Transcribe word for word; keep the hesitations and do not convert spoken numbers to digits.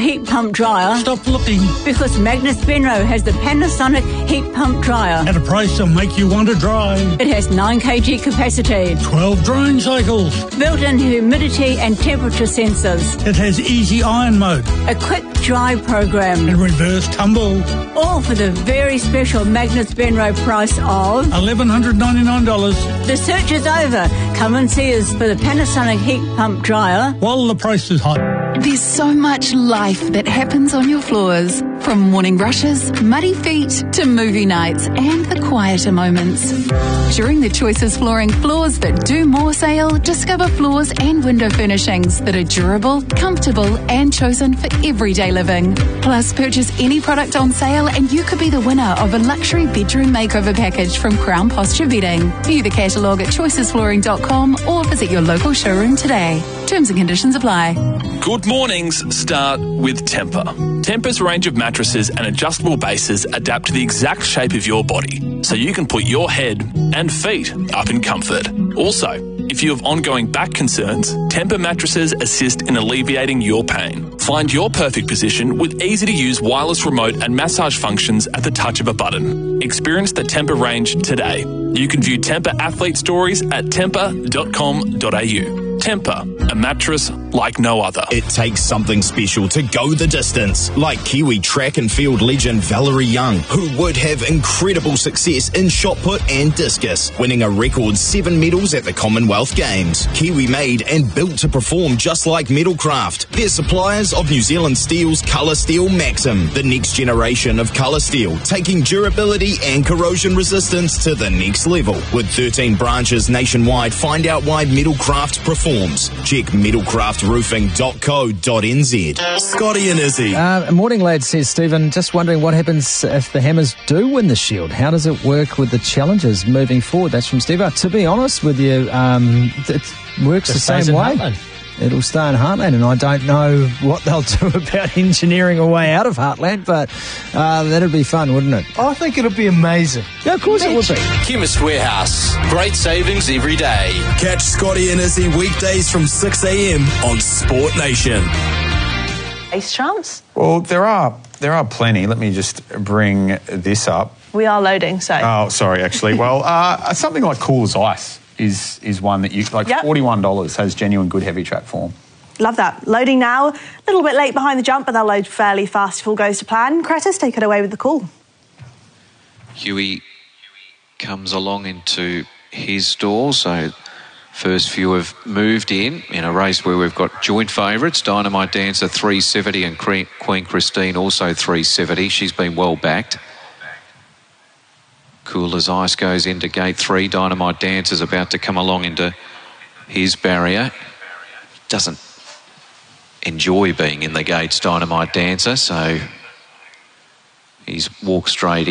heat pump dryer? Stop looking. Because Magnus Benro has the Panasonic heat pump dryer. At a price that'll make you want to dry. It has nine kilogram capacity, twelve drying cycles, built-in humidity and temperature sensors. It has easy iron mode, a quick dry program, and reverse tumble. All for the very special Magnus Benro price of eleven ninety-nine dollars. The search is over. Come and see us for the Panasonic heat pump dryer while the price is hot. There's so much life that happens on your floors. From morning rushes, muddy feet, to movie nights and the quieter moments. During the Choices Flooring Floors That Do More sale, discover floors and window furnishings that are durable, comfortable and chosen for everyday living. Plus, purchase any product on sale and you could be the winner of a luxury bedroom makeover package from Crown Posture Bedding. View the catalogue at choices flooring dot com or visit your local showroom today. Terms and conditions apply. Good mornings start with Tempur. Tempur's range of mattresses and adjustable bases adapt to the exact shape of your body, so you can put your head and feet up in comfort. Also, if you have ongoing back concerns, Tempur mattresses assist in alleviating your pain. Find your perfect position with easy-to-use wireless remote and massage functions at the touch of a button. Experience the Tempur range today. You can view Tempur athlete stories at tempur dot com dot a u. Tempur, a mattress like no other. It takes something special to go the distance, like Kiwi track and field legend Valerie Young, who would have incredible success in shot put and discus, winning a record seven medals at the Commonwealth Games. Kiwi made and built to perform just like Metalcraft. They're suppliers of New Zealand Steel's Colour Steel Maxim, the next generation of colour steel, taking durability and corrosion resistance to the next level. With thirteen branches nationwide, find out why Metalcraft performs. Check metalcraft roofing dot co dot n z. Scotty and Izzy. Uh, morning, lads, says Stephen. Just wondering what happens if the Hammers do win the Shield. How does it work with the challenges moving forward? That's from Steve. Uh, to be honest with you, um, it works It the stays same in way. Heartland. It'll stay in Heartland, and I don't know what they'll do about engineering a way out of Heartland, but uh, that'd be fun, wouldn't it? I think it'll be amazing. Yeah, of course it would be. Chemist Warehouse. Great savings every day. Catch Scotty and Izzy weekdays from six a.m. on Sport Nation. Ace chance? Well, there are there are plenty. Let me just bring this up. We are loading, so. Oh, sorry, actually. Well, uh, something like Cool as Ice is is one that you, like Yep. forty-one dollars has genuine good heavy track form. Love that. Loading now. A little bit late behind the jump, but they'll load fairly fast if all goes to plan. Cretus, take it away with the call. Huey comes along into his stall, so first few have moved in in a race where we've got joint favourites. Dynamite Dancer three seventy and Queen Christine also three seventy. She's been well backed. Cool as Ice goes into gate three. Dynamite Dancer's about to come along into his barrier. Doesn't enjoy being in the gates, Dynamite Dancer, so he's walked straight in.